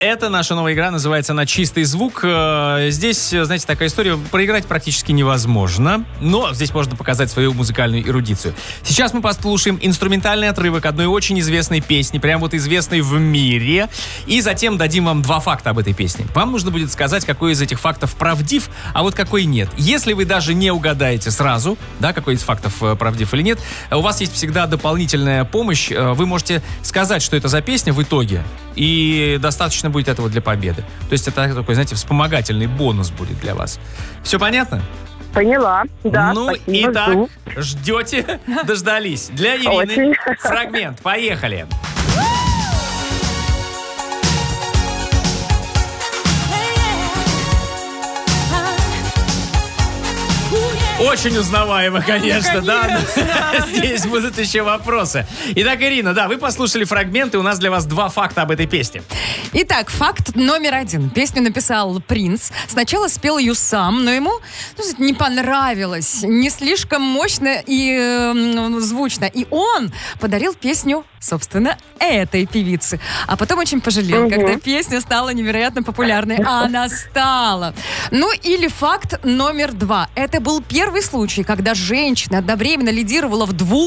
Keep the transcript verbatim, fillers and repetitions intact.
Это наша новая игра, называется она «Чистый звук». Здесь, знаете, такая история, проиграть практически невозможно, но здесь можно показать свою музыкальную эрудицию. Сейчас мы послушаем инструментальный отрывок одной очень известной песни, прям вот известной в мире, и затем дадим вам два факта об этой песне. Вам нужно будет сказать, какой из этих фактов правдив, а вот какой нет. Если вы даже не угадаете сразу, да, какой из фактов правдив или нет, у вас есть всегда дополнительная помощь. Вы можете сказать, что это за песня в итоге, и достаточно будет этого для победы. То есть это такой, знаете, вспомогательный бонус будет для вас. Все понятно? Поняла, да. Ну, спасибо, итак, жду. ждете, дождались. Для Ирины Очень. фрагмент. Поехали. Очень узнаваемо, конечно, Ну, да? конечно. Здесь будут еще вопросы. Итак, Ирина, да, вы послушали фрагменты, у нас для вас два факта об этой песне. Итак, факт номер один. Песню написал Принц. Сначала спел ее сам, но ему ну, не понравилось. Не слишком мощно и э, звучно. И он подарил песню, собственно, этой певице. А потом очень пожалел, Мгм. когда песня стала невероятно популярной. А она стала. Ну или факт номер два. Это был первый случай, когда женщина одновременно лидировала в двух